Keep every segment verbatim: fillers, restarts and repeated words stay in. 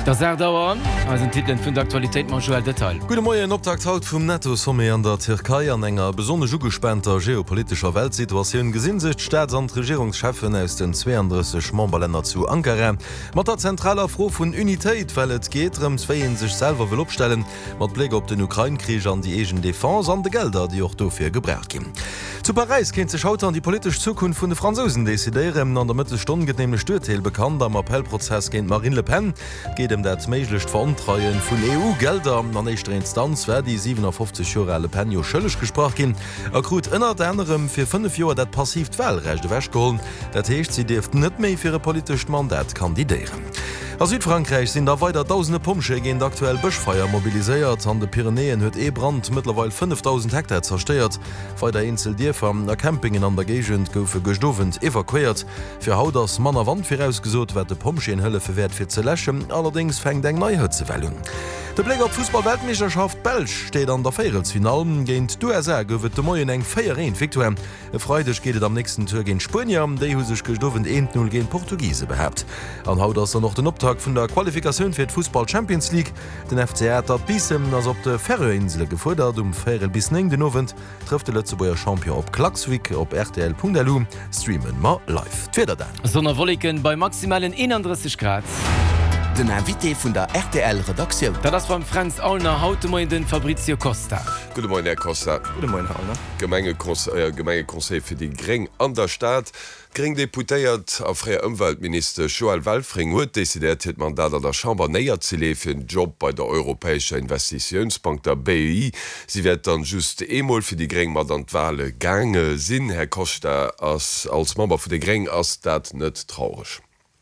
Das Erdauern als ein Titel vun der Aktualität man Joel Detail. Gute Morgen, Optakt haut vum Netto-Somme an der Türkei an enger besonders ugespannter geopolitischer Weltsituation gesinn sich Staats- und Regierungschefen aus den zweiunddreißig Memberländer zu Ankara. Mat der zentraler Froh vun Unität, weil et geht ums Weien sich selber will opstellen, mat Blick op den Ukraine-Krieg an die egen Defense an de Gelder, die auch dofir gebraucht gin. Zu Paris kennt sich haut an die politische Zukunft vun de Franzosen desideieren an der Mittelstunde genehme Störteil bekannt am Appellprozess gegen Marine Le Pen geht dem dat méiglech Verantreien vun E U-Gelder an nächster Instanz wär die siebenundfünfzig Jahre Le Pen schëllech gesprochen gin. Erkrut ënner anderem fir fünf Joer dat passiv Wellrechte wäschkohlen, dat hecht sie deft net méi fir e politisch Mandat kandidieren. A Südfrankreich sind da weiter tausende Pumpsche gegen aktuell Bëchfeier mobiliséiert an de Pyrenäen huet E-Brand mittlerweile fünftausend Hektar zersteiert. Fe der Insel Dierfam der Campingen an der Gegend goufe gestofend evakuiert. Fir Hauters Manner Wand firausgesot, wat de Pumpsche in Hëlle verwehrt fir ze lächen, allerdings fängt eng Neuhëtzewellung. De Blick op Fußball-Weltmeisterschaft Belsch steht an der Féiertsfinalen géint du er gowet de Moien eng Féier Viktor. E Freidech geht am nächsten Tour gegen Spanier, déi hu sech gestofend een null gegen Portugiese behabt. An haut ass er noch den Optag vun der Qualifikation fir d Fußball Champions League. Den F C R dat Bisem ass op de Färöinsele gefordert um Féel bis neng den Nowen trifft de Lettzebuer Champion op Klaxvik op R T L Punkt L U streamen ma live. Twitter dann. Sonnerwolliken bei maximalen einunddreißig Grad. Den Invité vun der R T L-Redaktion. Da das beim Franz Aulner haute moi den Fabrizio Costa. Gute Morgen, Herr Costa. Gute Morgen, Herr Aulner. Gemeinde, äh, Gemeindekonseil für die Gring an der Stadt. Gring deputéiert a freier Umweltminister Joel Wellfring huet desideiert het Mandat an der Chamber näier ze lefen Job bei der Europäischer Investitionsbank der B I. Sie werd dann just emol fir die Gring mat an Wale gange sinn, Herr Costa als, als Member vu de Gring ass dat net traurig.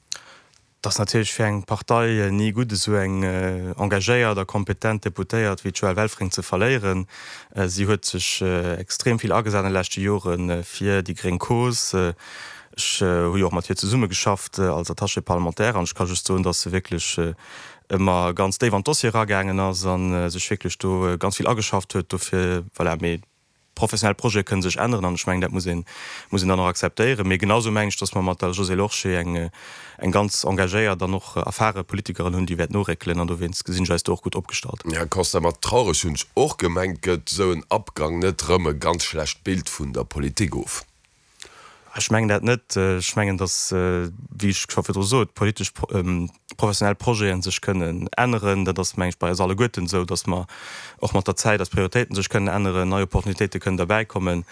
Das natürlich für eng Partei nie gut so eng äh, engagéiert der kompetent deputéiert wie Joel Wellfring zu verleieren. Äh, sie huet sich äh, extrem viel agesat lechte Joren äh, fir die Green Kurs. Äh, ich hu äh, auch mat hier zu Summe geschafft äh, als der Tasche parlamentär an ich kann just so, dass sie wirklich äh, immer ganz de an Dossier ragängen ass an äh, sech wirklich do äh, ganz viel ageschafft huet dofir weil er méi professionell Projekt können sich ändern an schmengen muss ihn, muss ihn dann noch akzeptieren mir genauso mensch dass man mat José Loche eng eng ganz engagéiert dann noch erfahre Politikerin hun die werden nur reklen an du wennst gesinn doch gut abgestaltet. Ja kost mat traurig hunsch och gemenket so ein Abgang net rëmme ganz schlecht Bild vun der Politik auf. Schmengen dat net schmengen das äh, wie ich hoffe so politisch ähm, professionell Projekten sich können ändern, das mensch bei alle Götten so dass man auch mat der Zeit das Prioritäten sich können andere neue Opportunitäten können dabei kommen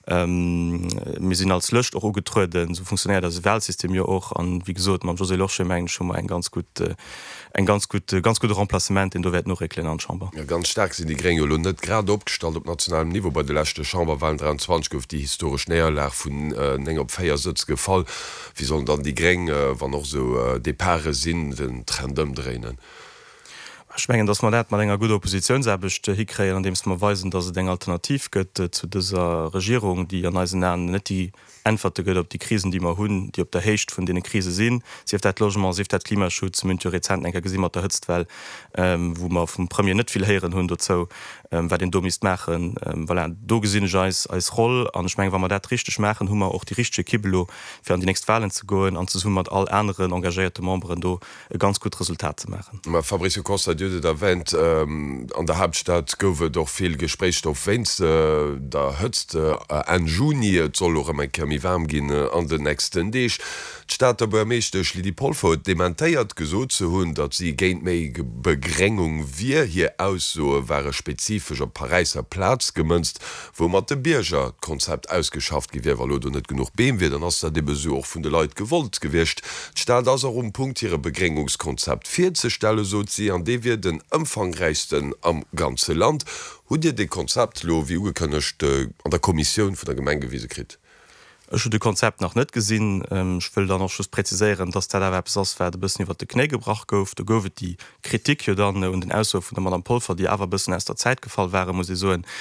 ähm, wir sind als löscht auch getreden so funktioniert das Weltsystem ja auch an wie gesagt man José Loche mengen schon mal ein ganz gut äh, ein ganz gut äh, ganz gute Remplacement in der Welt noch erklären an Chamber. Ja, ganz stark sind die Grengel und net gerade opgestaltet op nationalem Niveau bei der letzte Chamber waren dreiundzwanzig gouf die historisch näher vu äh, op Feiersitz gefall wie sollen dann die Gring äh, wann noch so äh, de Paare sinn den Trendem drehen. Schmengen dass man dat man enger gute Opposition sebecht hikreieren, an dem man weisen, dass es eng Alternativ gëtt äh, zu dieser Regierung, die an Eisen net die Antworten gëtt op die Krisen, die man hunn, die op der Hecht von denen Krise sinn. Sie dat Logement, sie dat Klimaschutz Rezent enker gesinn mat der hëtzt well, ähm, wo man vum Premier net viel heieren hun zo ähm, den domist machen, ähm, weil er do gesinn als, als Roll an Schmengen war man dat richtig machen, hummer auch die richtige Kibelo fir an die nächst Wahlen zu goen, an zu summen mat all anderen engagierte Membern do e ganz gut Resultat zu machen. Ma Fabrizio Costa erwähnt ähm, an der Hauptstadt gowe doch viel Gesprächsstoff wennst äh, da hëtzt äh, en Juni zoll mi warm gin äh, an den nächsten Dech. Staat der mechtech Lidi Polfo dementéiert gesot ze hunn, dat sie géint méi Begrengung wie hier aus so waren spezifisch op Pariser Platz gemënzt, wo mat de Bierger Konzept ausgeschafft gewwer war du net genug beem wie, dann ass der de Besuch vun de Leiit gewollt gewircht. Staat as um Punkt ihre Begrengungskonzept vier ze stelle so sie an de wir den umfangreichsten am ganze Land. Hu dir de Konzept lo wie ugekënnecht äh, an der Kommission vu der Gemeindewiese krit? Ich de Konzept noch net gesinn ähm, ich will da noch schos präzisieren, dass der Erwerbswerde bis iwwer de Kne gebracht gouf, da goufet die Kritik ja dann äh, und den Ausruf von der Madame Pulver, die awer bisssen aus der Zeit gefallen wäre, muss ich so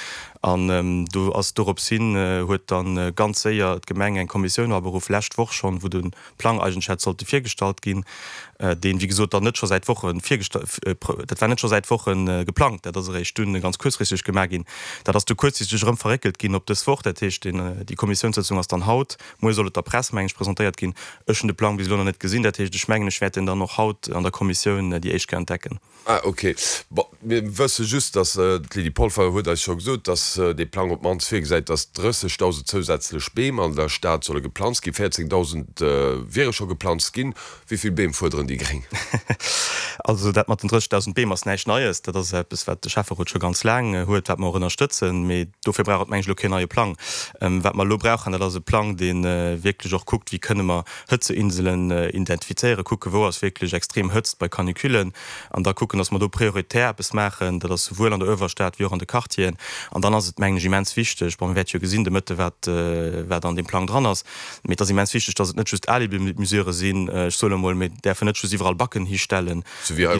an ähm, du as dorop sinn huet äh, dann äh, ganz séier d Gemeng en Kommission aberuf lächt woch schon, wo den Plan Eigenschätz sollte firstalt gin, äh, den wie gesot net schon seit wochen äh, dat war net schon seit wochen äh, geplant, dat er Stunde ganz kurzfristig gemerk gin, dat dass du kurzfristig rum verrekelt gin, op das vor der Tisch den äh, die Kommissionssitzung as dann haut mo soll der Pressmeng präsentiert gin ëschen de Plan bis net gesinn, dat de Schmengen Schwten dann noch haut an der Kommission äh, die eich gern decken. Ah, okay wësse just dass äh, die Polfer huet schon gesot, dass äh, de Plan op mansfähig seit das dreißigtausend zusätzliche Speem an der Staat solle geplant gi vierzigtausend äh, wäre schon geplant gin, wieviel Beem fuderen die gering? Also dat mat den dreißigtausend Beem as neich neues, dat bis de Schaffer schon ganz lang huet wat man unterstützen, méi dofir braucht mensch lo neue Plan. Ähm, wat man lo brauchen, dat se Plan den äh, wirklich auch guckt, wie könne man Hëtzeinseln äh, identifiziere, gucke wo es wirklich extrem hëtzt bei Kanikülen, an da gucken, dass man do prioritär bis machen, dat das sowohl an der Överstaat wie auch an de Kartien, an dann as het Mengegiments wichtig, beim wet gesinn de Mëtte wat äh, an dem Plan dran ass. Mit das immens wichtig, dass net just alle mit Museure sinn äh, solle mal mit der net überall Backen histellen. So wie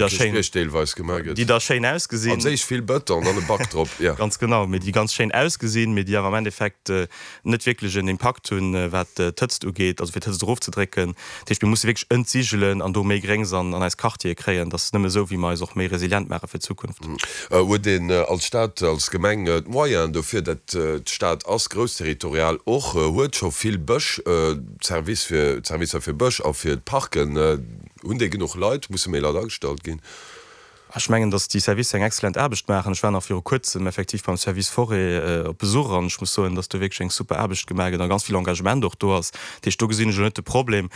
die da Schein ausgesehen viel Bëtter an den Backdrop ja. Ganz genau, mit die ganz schön ausgesehen, mit die aber am Endeffekt äh, net wirklich den Impact hun äh, wat äh, tötzt geht, also drauf zu drecken. Ich muss wirklich entsiegelen an do méi Grenzen an als Kartier kreen, das nimme so wie man auch mehr resilient mehr für Zukunft. Mhm. Uh, den uh, als Staat als Gemenge uh, Moyen dofir dat uh, Staat as grösterritorial och huet uh, schon viel Bëch uh, Service für Service für Bëch auf fir Parken uh, und genug Leute muss mé dargestalt gin. Schmengen, dass die Service eng exzellent erbecht machen. Ich war auf ihre kurzem effektiv beim Service vor äh, Besuchern. Ich muss so, dass du wirklich super erbecht gemerkt, da ganz viel Engagement durch du hast. Die du gesehen schon Problem.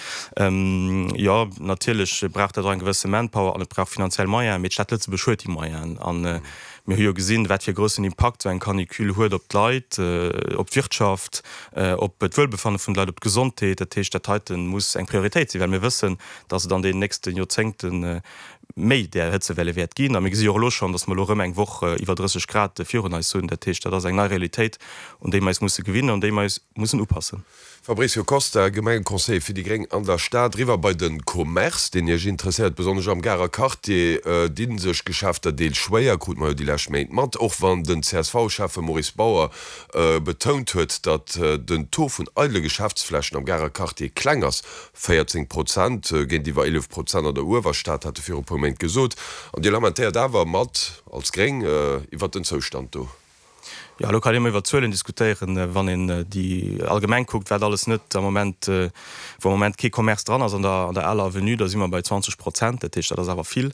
Ähm, ja natürlich braucht er ein gewisse Manpower und braucht finanziell Meier mit Stadt zu beschuld die Meier an. Äh, mir hier gesehen, wat für großen Impact so ein Kanikül huet op Leiit, äh, op Wirtschaft, äh, op Wölbefande von Leiit op Gesundheit, der Tisch der Teiten muss eng Priorität sein, weil wir wissen, dass dann den nächsten Jahrzehnten äh, méi der Hitzewelle wert gin. Am lo schon, dass man lo eng woch iwwer dreißig Grad führen als so der Tisch, dat eng neue Realität und de muss gewinnen und de muss oppassen. Fabricio Costa, Gemeindekonseil für die Gring an der Stadt River bei den Kommerz, den ihr interessiert besonders am Garer Karte äh, den sech geschafft der Deel schwéier gut mal die Lächmeint mat och wann den C S V-Schaffe Maurice Bauer äh, betont huet, dat äh, den To vun alle Geschäftsflächen am Garer Karte klengers vierzehn Prozent äh, gen diewer elf Prozent an der Urwerstaat hat fir Moment gesot an die Lamentär da war mat als Gring äh, iwwer den Zustand do. Ja, lokal iwwer Zëllen diskutieren, äh, wann in äh, die allgemein guckt, wer alles net am moment äh, wo moment ke Kommerz dran ass an der an der aller Avenue, da immer bei zwanzig Prozent, dat ist awer viel.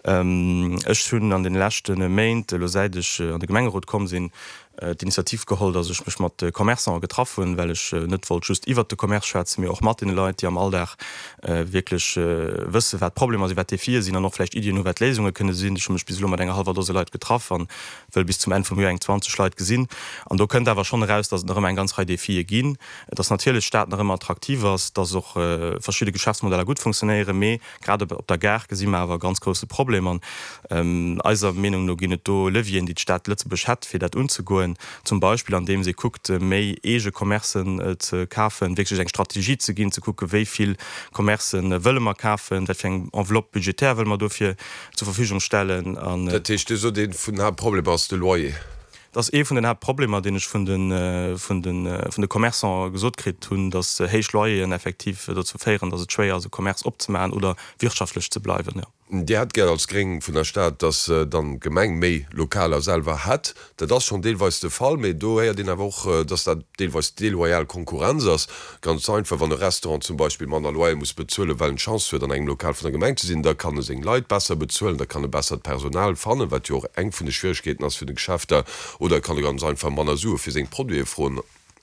Ähm, Ech hunn an den lächten äh, Mainint lo seidech äh, an de Gemengerot kom sinn d'Initiativ geholt, dass ich mich mat de Kommerzer getroffen, weil ich äh, net voll just iwwer de Kommerzschwze mir auch mat den Leute, die am Alldach äh, wirklich äh, wësse wat Problem wat T vier sind noch vielleicht Ideen wat Lesungen könne sinn, ich mich bis enger halber Dose Leute getroffen, well bis zum Ende vom eng zwanzig Leute gesinn. An du könnt aber schon raus, dass noch ein ganz drei D vier gin. Das natürlich Staat noch immer attraktiv ist, dass auch äh, verschiedene Geschäftsmodelle gut funktionieren, me gerade op der Ger gesinn aber ganz große Probleme. Ähm, also Meinung no ginet do Livien die Stadt letze beschat fir dat unzugoen. Zum Beispiel an dem sie guckt méi ege Kommerzen äh, zu kaufen, wirklich eng Strategie zu gehen, zu gucken, wie viel Kommerzen äh, wëlle man kaufen, dat eng Enveloppe budgetär will man dafür zur Verfügung stellen. An, äh, das so den von Problem aus de Loyer. Das e von den her Probleme, den ich von den äh, von den äh, von den Kommerzer gesotkrit tun, dass äh, heich Leuen effektiv äh, dazu feieren, dass es schwer also Kommerz opzumachen oder wirtschaftlich zu bleiben. Ja. Die hat gerne als Gring von der Stadt, dass äh, dann Gemeng méi lokaler selber hat, dat das schon deelweis der Fall me do her den woch äh, dass dat deelweis deloyal Konkurrenz ist. Ganz einfach wann der Restaurant zum Beispiel man Loyer muss bezölle, weil Chance für dann eng lokal von der Gemeinde zu sind, da kann es eng Leid besser bezöllen, da kann er besser Personal fannen, wat auch eng von den Schwierigkeiten als für den Geschäfter oder kann er ganz einfach man Su für se Produkt frohen